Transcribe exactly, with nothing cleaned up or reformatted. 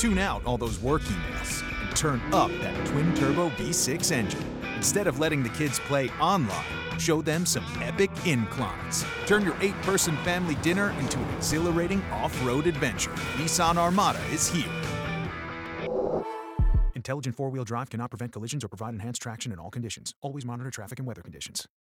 Tune out all those work emails and turn up that twin-turbo V six engine. Instead of letting the kids play online, show them some epic inclines. Turn your eight-person family dinner into an exhilarating off-road adventure. Nissan Armada is here. Intelligent four-wheel drive cannot prevent collisions or provide enhanced traction in all conditions. Always monitor traffic and weather conditions.